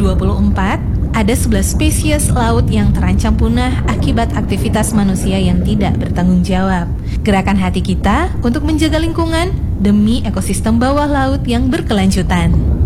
2024, ada 11 spesies laut yang terancam punah akibat aktivitas manusia yang tidak bertanggung jawab. Gerakan hati kita untuk menjaga lingkungan demi ekosistem bawah laut yang berkelanjutan.